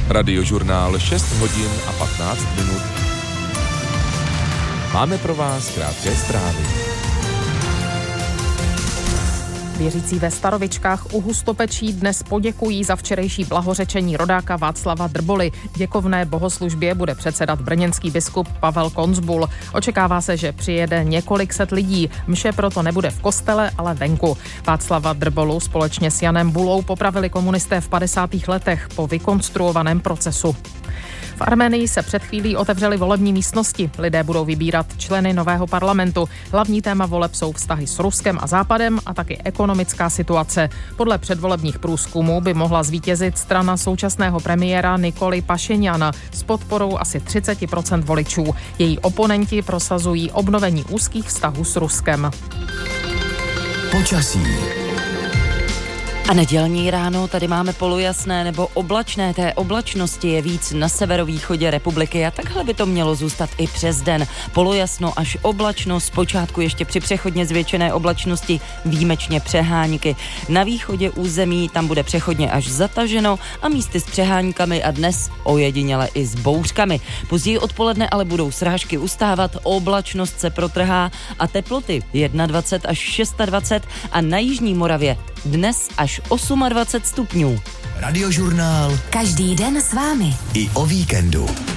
Radiožurnál 6 hodin a 15 minut. Máme pro vás krátké zprávy. Věřící ve Starovičkách u Hustopečí dnes poděkují za včerejší blahořečení rodáka Václava Drboly. Děkovné bohoslužbě bude předsedat brněnský biskup Pavel Konzbul. Očekává se, že přijede několik set lidí. Mše proto nebude v kostele, ale venku. Václava Drbolu společně s Janem Bulou popravili komunisté v 50. letech po vykonstruovaném procesu. V Arménii se před chvílí otevřely volební místnosti. Lidé budou vybírat členy nového parlamentu. Hlavní téma voleb jsou vztahy s Ruskem a Západem a taky ekonomická situace. Podle předvolebních průzkumů by mohla zvítězit strana současného premiéra Nikoly Pašinjana s podporou asi 30% voličů. Její oponenti prosazují obnovení úzkých vztahů s Ruskem. Počasí. A nedělní ráno tady máme polojasné nebo oblačné. Té oblačnosti je víc na severovýchodě republiky a takhle by to mělo zůstat i přes den. Polojasno až oblačno, zpočátku ještě při přechodně zvětšené oblačnosti výjimečně přehánky. Na východě území tam bude přechodně až zataženo a místy s přehánkami a dnes ojediněle i s bouřkami. Později odpoledne ale budou srážky ustávat, oblačnost se protrhá a teploty 21 až 26 a na jižní Moravě dnes až 28 stupňů. Radiožurnál. Každý den s vámi. I o víkendu.